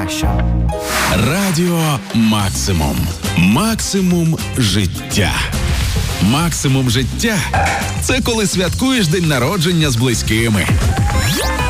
краще. Радіо Максимум. Максимум життя. Максимум життя – це коли святкуєш день народження з близькими.